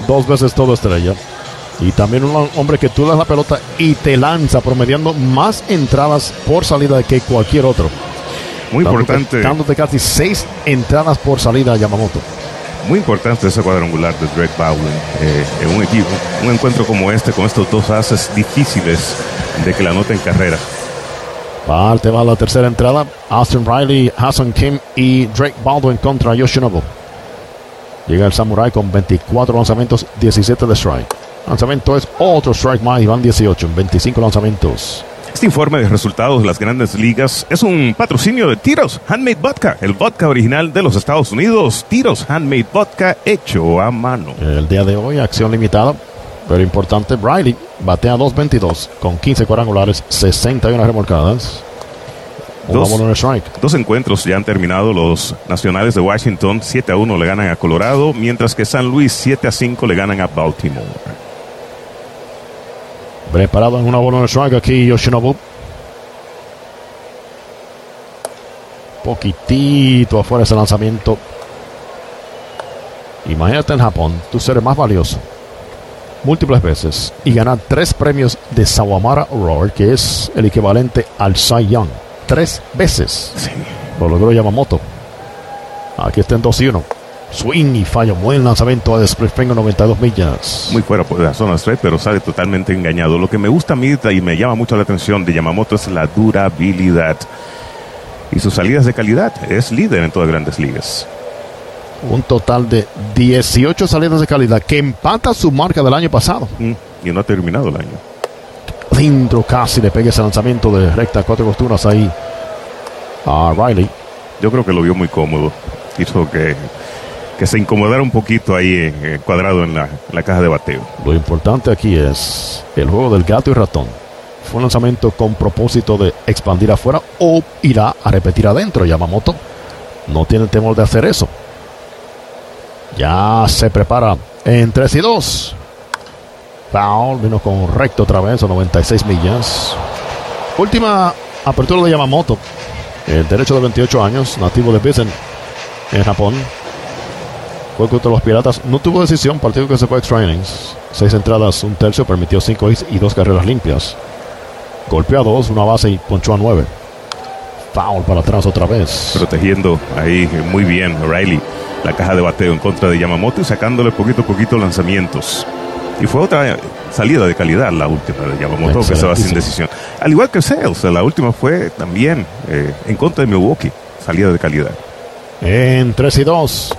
2 veces todo estrella. Y también un hombre que tú das la pelota y te lanza, promediando más entradas por salida que cualquier otro. Muy importante. Dándote casi 6 entradas por salida a Yamamoto. Muy importante ese cuadrangular de Drake Baldwin en un equipo. Un encuentro como este, con estos dos ases difíciles de que la anoten carrera. Parte va la tercera entrada. Austin Riley, Ha-Seong Kim y Drake Baldwin contra Yoshinobu. Llega el Samurai con 24 lanzamientos, 17 de strike. Lanzamiento es otro strike más y van 18 en 25 lanzamientos. Este informe de resultados de las Grandes Ligas es un patrocinio de Tito's Handmade Vodka, el vodka original de los Estados Unidos. Tito's Handmade Vodka hecho a mano. El día de hoy, acción limitada, pero importante. Riley batea 2.22 con 15 cuadrangulares, 61 remolcadas. Dos encuentros ya han terminado. Los Nacionales de Washington 7-1 le ganan a Colorado, mientras que San Luis 7-5 le ganan a Baltimore. Preparado en una bola de strike aquí Yoshinobu. Poquitito afuera ese lanzamiento. Imagínate en Japón, tú ser más valioso múltiples veces y ganar 3 premios de Sawamura Award, que es el equivalente al Cy Young. 3 veces. Sí. Lo logró Yamamoto. Aquí está en 2-1. Swing y fallo. Buen lanzamiento de split finger, 92 millas. Muy fuera por la zona straight, pero sale totalmente engañado. Lo que me gusta a mí y me llama mucho la atención de Yamamoto es la durabilidad. Y sus salidas de calidad. Es líder en todas Grandes Ligas. Un total de 18 salidas de calidad, que empata su marca del año pasado. Y no ha terminado el año. Dentro casi le pega ese lanzamiento de recta 4 costuras ahí a Riley. Yo creo que lo vio muy cómodo. Hizo que se incomodara un poquito ahí cuadrado en la caja de bateo. Lo importante aquí es el juego del gato y ratón. Fue un lanzamiento con propósito de expandir afuera o irá a repetir adentro. Yamamoto no tiene temor de hacer eso. Ya se prepara en 3-2. Foul, vino con recto otra vez a 96 millas. Última apertura de Yamamoto. El derecho de 28 años, nativo de Bizen en Japón. Fue contra los Piratas. No tuvo decisión, partido que se fue a extra innings. 6 entradas, 1/3, permitió 5 hits y 2 carreras limpias. Golpeó a 2, una base y ponchó a 9. Foul para atrás otra vez. Protegiendo ahí muy bien Riley la caja de bateo en contra de Yamamoto y sacándole poquito a poquito lanzamientos. Y fue otra salida de calidad la última de Yamamoto, que se va sin decisión. Al igual que Sales, la última fue también en contra de Milwaukee, salida de calidad. En 3-2.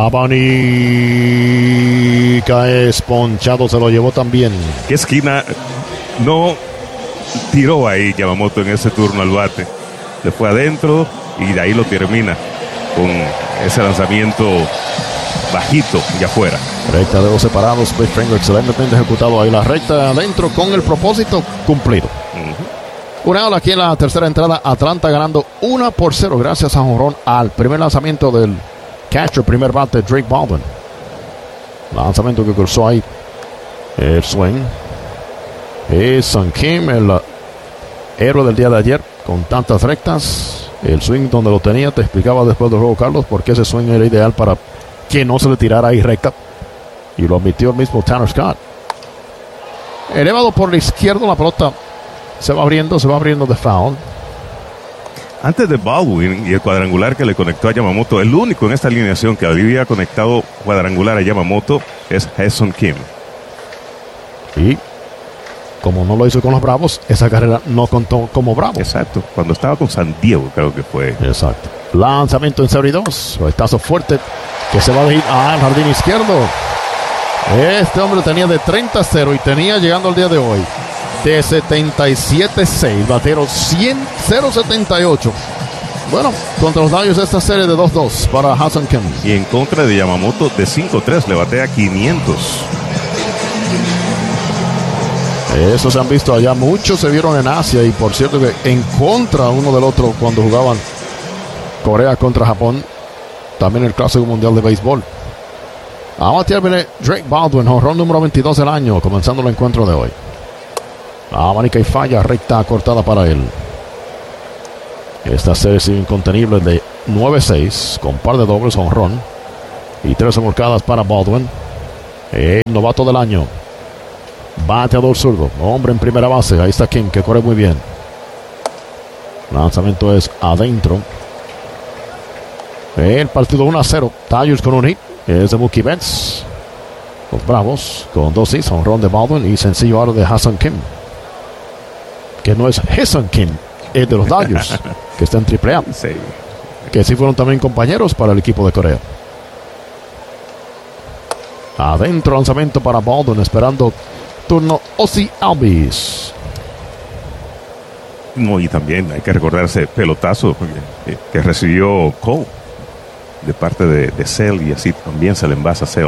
Abanika es ponchado, se lo llevó también. ¿Qué esquina no tiró ahí Yamamoto en ese turno al bate? Le fue adentro y de ahí lo termina con ese lanzamiento bajito y afuera. Recta de 2 separados, split finger excelentemente ejecutado ahí, la recta adentro con el propósito cumplido. Una ola aquí en la tercera entrada, Atlanta ganando 1-0 gracias a jonrón al primer lanzamiento del catcher, primer bate, Drake Baldwin. Lanzamiento que cruzó ahí el swing. Es Son Kim, el héroe del día de ayer, con tantas rectas. El swing donde lo tenía, te explicaba después del juego, Carlos, porque ese swing era ideal para que no se le tirara ahí recta. Y lo admitió el mismo Tanner Scott. Elevado por la izquierda, la pelota se va abriendo de foul. Antes de Baldwin y el cuadrangular que le conectó a Yamamoto, el único en esta alineación que había conectado cuadrangular a Yamamoto es Ha-Seong Kim. Y como no lo hizo con los Bravos, esa carrera no contó como Bravo. Exacto, cuando estaba con San Diego creo que fue. Exacto. Lanzamiento en 0-2. Retazo fuerte que se va a ir al jardín izquierdo. Este hombre tenía de 30-0 y tenía, llegando al día de hoy, de 77-6. Batero 0-78. Bueno, contra los Dodgers esta serie de 2-2 para Ha-Seong Kim. Y en contra de Yamamoto de 5-3, le batea 500. Eso se han visto allá. Muchos se vieron en Asia y por cierto que en contra uno del otro cuando jugaban Corea contra Japón. También el Clásico Mundial de Béisbol. Ahora viene Drake Baldwin, jonrón número 22 del año, comenzando el encuentro de hoy. Abanika y falla, recta cortada para él. Esta serie sigue incontenible de 9-6, con par de dobles, jonrón y 3 remolcadas para Baldwin. El novato del año. Bateador zurdo. Hombre en primera base. Ahí está Kim, que corre muy bien. Lanzamiento es adentro. El partido 1-0. Tigers con un hit. Es de Mookie Betts. Los Bravos con 2 hits. Honrón de Baldwin y sencillo aro de Ha-Seong Kim. Que no es Ha-Seong Kim, es de los Dodgers, que está en AAA. Sí. Que sí fueron también compañeros para el equipo de Corea. Adentro, lanzamiento para Baldwin, esperando turno Ozzie Albies. No, y también hay que recordar ese pelotazo que recibió Cole de parte de Sale, y así también se le envasa a Sale.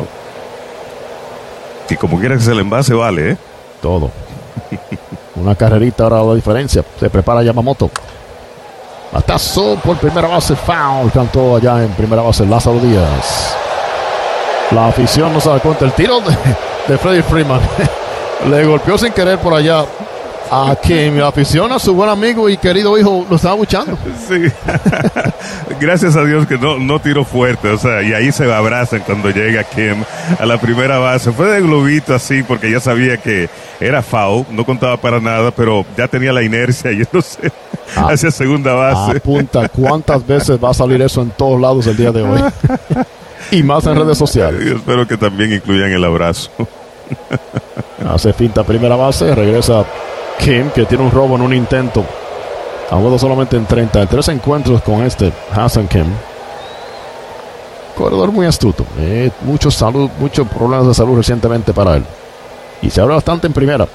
Y como quiera que se le envase, vale, ¿eh? Todo. Una carrerita ahora la diferencia. Se prepara Yamamoto. Batazo por primera base, foul. Cantó allá en primera base Lázaro Díaz. La afición no se da cuenta. El tiro de Freddie Freeman le golpeó sin querer por allá a Kim. La afición, a su buen amigo y querido hijo, lo estaba buchando. Sí. Gracias a Dios que no tiró fuerte. O sea, y ahí se abrazan cuando llega Kim a la primera base. Fue de globito así porque ya sabía que era foul. No contaba para nada, pero ya tenía la inercia yéndose hacia segunda base. Apunta cuántas veces va a salir eso en todos lados el día de hoy. Y más en redes sociales. Yo espero que también incluyan el abrazo. Hace finta primera base. Regresa Kim, que tiene un robo en un intento. Ha jugado solamente en 33 encuentros con Ha-Seong Kim. Corredor muy astuto. Muchos problemas de salud recientemente para él. Y se abre bastante en primera.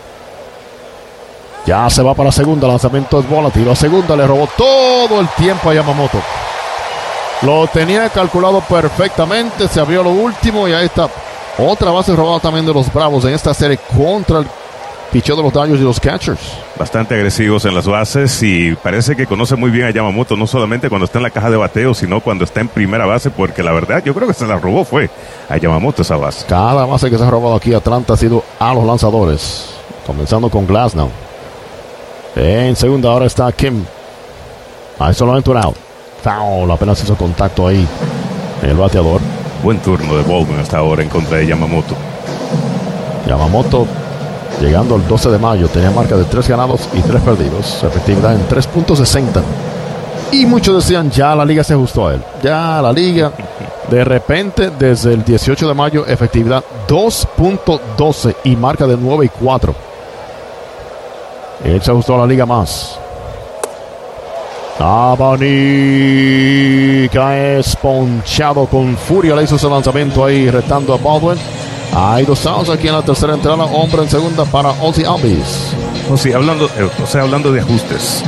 Ya se va para segunda. Lanzamiento es bola. Tiro a segunda. Le robó todo el tiempo a Yamamoto. Lo tenía calculado perfectamente. Se abrió lo último y ahí está. Otra base robada también de los Bravos en esta serie contra el picheo de los Dodgers y los catchers. Bastante agresivos en las bases y parece que conoce muy bien a Yamamoto, no solamente cuando está en la caja de bateo, sino cuando está en primera base, porque la verdad yo creo que se la robó fue a Yamamoto esa base. Cada base que se ha robado aquí Atlanta ha sido a los lanzadores, comenzando con Glasnow. En segunda ahora está Kim. Hay solamente un out. Foul, apenas hizo contacto ahí el bateador. Buen turno de Baldwin hasta ahora en contra de Yamamoto. Yamamoto, llegando el 12 de mayo, tenía marca de 3 ganados y 3 perdidos. Efectividad en 3.60. Y muchos decían, ya la liga se ajustó a él. Ya la liga, de repente, desde el 18 de mayo, efectividad 2.12 y marca de 9-4. Él se ajustó a la liga más. Abanica es ponchado con furia. Le hizo ese lanzamiento ahí, retando a Baldwin. Hay 2 outs aquí en la tercera entrada. Hombre en segunda para Ozzie Albies. Hablando de ajustes.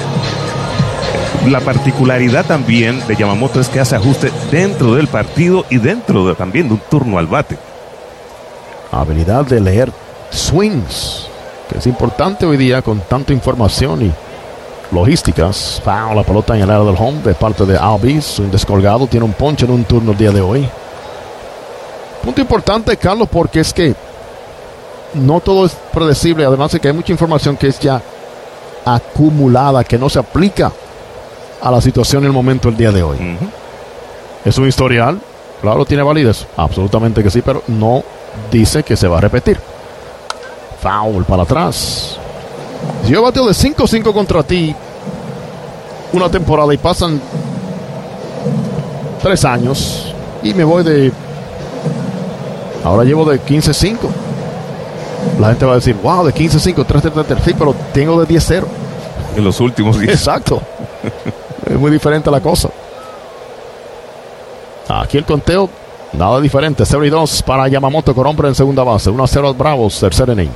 La particularidad también de Yamamoto es que hace ajuste dentro del partido y dentro también de un turno al bate. Habilidad de leer swings, que es importante hoy día con tanta información y logísticas. Foul, la pelota en el área del home de parte de Albies. Un descolgado, tiene un ponche en un turno el día de hoy. Punto importante, Carlos, porque es que no todo es predecible. Además de que hay mucha información que es ya acumulada, que no se aplica a la situación en el momento del día de hoy. Es un historial, claro, tiene validez, absolutamente que sí, pero no dice que se va a repetir. Foul para atrás. Si yo bateo de 5-5 contra ti una temporada y pasan 3 años y me voy de... Ahora llevo de 15-5. La gente va a decir, wow, de 15-5, 3-3, sí, pero tengo de 10-0. En los últimos 10. Exacto. Es muy diferente la cosa. Aquí el conteo, nada diferente. 0-2 para Yamamoto con hombre en segunda base. 1-0 Bravos, tercer inning.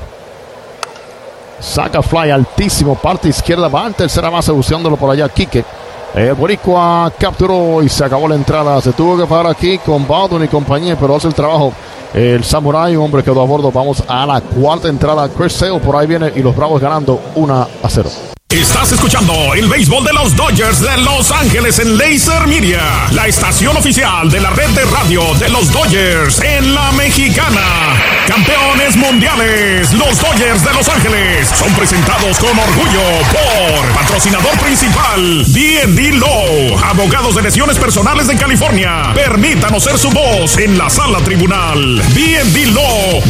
Saca fly altísimo, parte izquierda, va en tercera base, buscándolo por allá Quique. El boricua capturó y se acabó la entrada. Se tuvo que parar aquí con Baldwin y compañía, pero hace el trabajo el Samurai, un hombre quedó a bordo. Vamos a la cuarta entrada. Chris Sale por ahí viene y los Bravos ganando 1-0. Estás escuchando el béisbol de los Dodgers de Los Ángeles en Laser Media, la estación oficial de la red de radio de los Dodgers en La Mexicana. Campeones mundiales. mundiales. Los Dodgers de Los Ángeles son presentados con orgullo por patrocinador principal D&D Law, abogados de lesiones personales en California. Permítanos ser su voz en la sala tribunal. D&D Law,